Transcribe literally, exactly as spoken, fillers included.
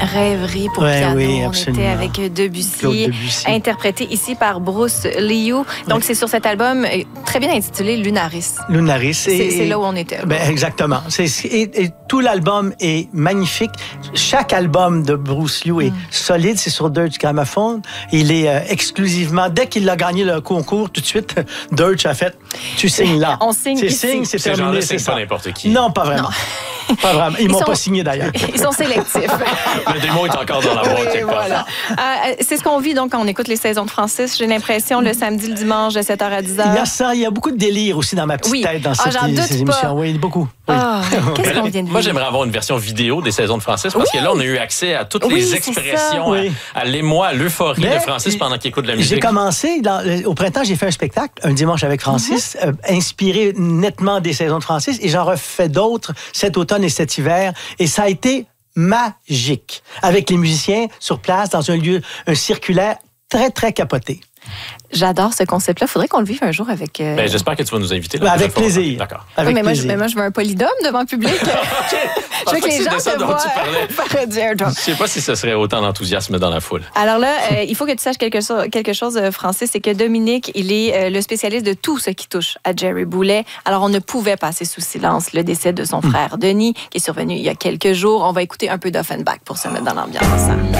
Rêverie pour ouais, piano. Oui, on était avec Debussy, Debussy, interprété ici par Bruce Liu. Donc, oui. c'est sur cet album très bien intitulé Lunaris. Lunaris. C'est, c'est là où on était. Ben, exactement. C'est, et, et tout l'album est magnifique. Chaque album de Bruce Liu est mm. solide. C'est sur Deutsche Grammophon. Il est euh, exclusivement... Dès qu'il a gagné le concours, tout de suite, Deutsche a fait « Tu signes là. » On signe c'est ici. Signe, c'est Ces terminé. C'est pas n'importe qui. Non, pas vraiment. Non. Pas vraiment. Ils, Ils m'ont sont... pas signé d'ailleurs. Ils sont sélectifs. Le démon est encore dans la boîte. Oui, voilà. euh, c'est ce qu'on vit donc quand on écoute les saisons de Francis. J'ai l'impression le samedi, le dimanche de sept heures à dix heures. Il y a ça, il y a beaucoup de délire aussi dans ma petite oui. tête dans ah, cette, ces émissions. Pas. Oui, beaucoup. Oui. Ah, qu'est-ce qu'on vient de Moi, j'aimerais avoir une version vidéo des saisons de Francis parce oui. que là, on a eu accès à toutes oui, les expressions, à, oui. à l'émoi, à l'euphorie Mais, de Francis pendant qu'il écoute de la musique. J'ai commencé, dans, au printemps, j'ai fait un spectacle, un dimanche avec Francis, mm-hmm. euh, inspiré nettement des saisons de Francis, et j'en refais d'autres cet automne et cet hiver, et ça a été magique, avec les musiciens sur place, dans un lieu un circulaire très, très capoté. J'adore ce concept-là. Il faudrait qu'on le vive un jour avec... Euh... Ben, j'espère que tu vas nous inviter. Là, avec plaisir. D'accord. Avec oui, mais, plaisir. Moi, je, mais moi, je veux un polydome devant le public. okay. Je veux que les gens se voient parodier. Je ne sais pas si ce serait autant d'enthousiasme dans la foule. Alors là, euh, il faut que tu saches quelque chose, quelque chose Francis, c'est que Dominique, il est euh, le spécialiste de tout ce qui touche à Jerry Boulet. Alors, on ne pouvait passer sous silence le décès de son frère Denis, qui est survenu il y a quelques jours. On va écouter un peu d'Offenbach pour se mettre dans l'ambiance.